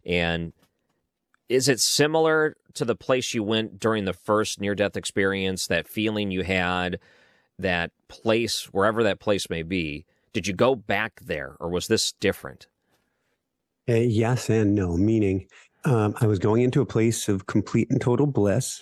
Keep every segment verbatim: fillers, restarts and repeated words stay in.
And is it similar to the place you went during the first near-death experience, that feeling you had, that place, wherever that place may be? Did you go back there, or was this different? Uh, yes and no, meaning um, I was going into a place of complete and total bliss,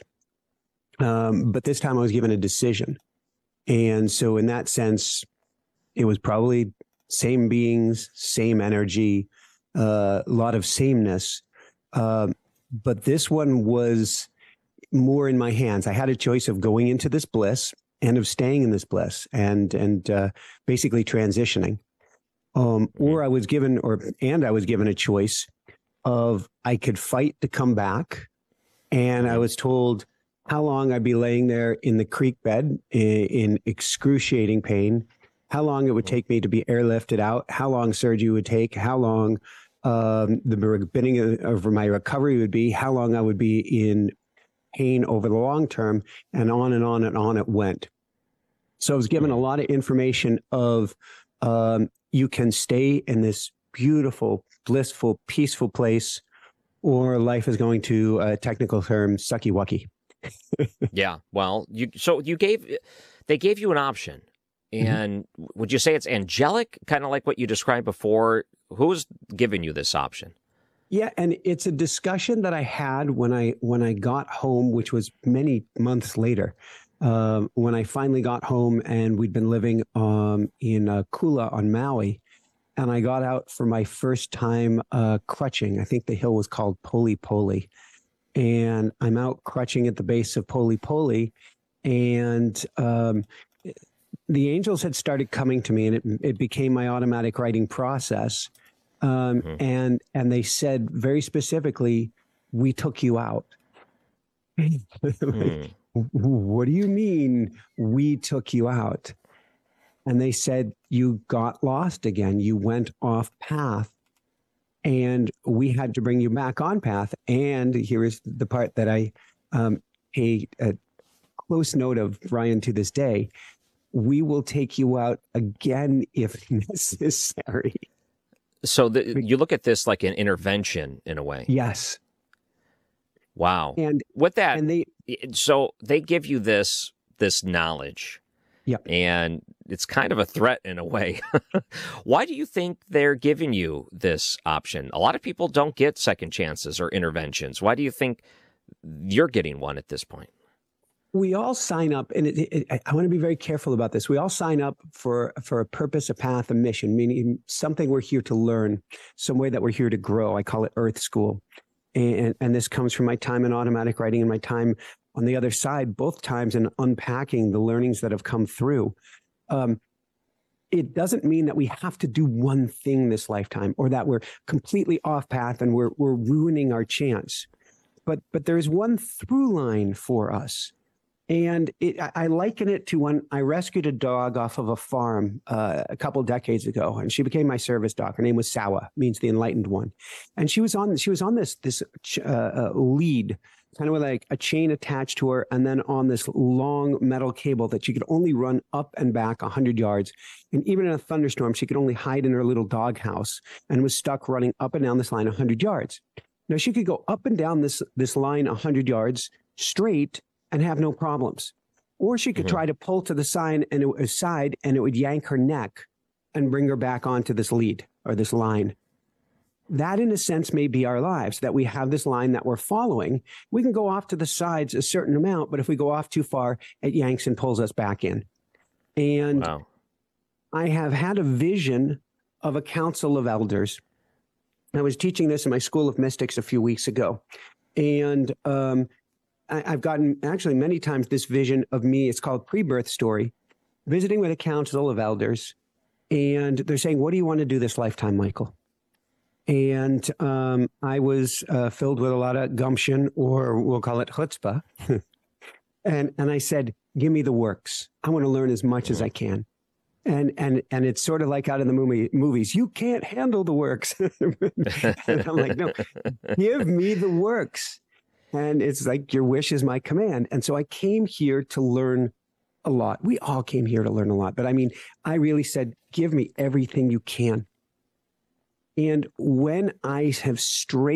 um, but this time I was given a decision. And so in that sense, it was probably same beings, same energy, a uh, lot of sameness. Uh, but this one was more in my hands. I had a choice of going into this bliss and of staying in this bliss and, and uh, basically transitioning. Um, or I was given, or, and I was given a choice of, I could fight to come back. And I was told how long I'd be laying there in the creek bed in, in excruciating pain, how long it would take me to be airlifted out, how long surgery would take, how long um, the beginning of, of my recovery would be, how long I would be in pain over the long term, and on and on and on it went. So I was given a lot of information of, um, you can stay in this beautiful, blissful, peaceful place, or life is going to, a technical term, sucky wucky. Yeah. Well, you, so you gave, they gave you an option. And mm-hmm. would you say it's angelic, kind of like what you described before? Who's giving you this option? Yeah, and it's a discussion that I had when I when I got home, which was many months later. Uh, when I finally got home, and we'd been living um, in uh, Kula on Maui, and I got out for my first time uh, crutching. I think the hill was called Poli Poli, and I'm out crutching at the base of Poli Poli, and um, the angels had started coming to me, and it, it became my automatic writing process. Um, mm-hmm. And and they said very specifically, "We took you out." like, mm. What do you mean we took you out? And they said, you got lost again. You went off path, and we had to bring you back on path. And here is the part that I um, pay a close note of, Ryan, to this day. We will take you out again if necessary. So the, you look at this like an intervention in a way. Yes. Wow. And with that, and they, so they give you this this knowledge. Yep. And it's kind of a threat in a way. Why do you think they're giving you this option? A lot of people don't get second chances or interventions. Why do you think you're getting one at this point? We all sign up, and it, it, I want to be very careful about this. We all sign up for, for a purpose, a path, a mission, meaning something we're here to learn, some way that we're here to grow. I call it Earth School. And, and this comes from my time in automatic writing and my time on the other side, both times in unpacking the learnings that have come through. Um, it doesn't mean that we have to do one thing this lifetime, or that we're completely off path and we're, we're ruining our chance. But, but there's one through line for us. And it, I liken it to when I rescued a dog off of a farm uh, a couple decades ago, and she became my service dog. Her name was Sawa, means the enlightened one, and she was on she was on this this uh, uh, lead, kind of with like a chain attached to her, and then on this long metal cable that she could only run up and back a hundred yards. And even in a thunderstorm, she could only hide in her little dog house, and was stuck running up and down this line a hundred yards. Now she could go up and down this this line a hundred yards straight and have no problems. Or she could mm-hmm. try to pull to the side and it, side and it would yank her neck and bring her back onto this lead or this line. That, in a sense, may be our lives, that we have this line that we're following. We can go off to the sides a certain amount, but if we go off too far, it yanks and pulls us back in. And wow. I have had a vision of a council of elders. I was teaching this in my School of Mystics a few weeks ago. And um, I've gotten actually many times this vision of me. It's called Pre-Birth Story, visiting with a council of elders. And they're saying, what do you want to do this lifetime, Michael? And um, I was uh, filled with a lot of gumption, or we'll call it chutzpah. and and I said, give me the works. I want to learn as much as I can. And and and it's sort of like out in the movie movies, you can't handle the works. And I'm like, no, give me the works. And it's like, your wish is my command. And so I came here to learn a lot. We all came here to learn a lot. But I mean, I really said, give me everything you can. And when I have strayed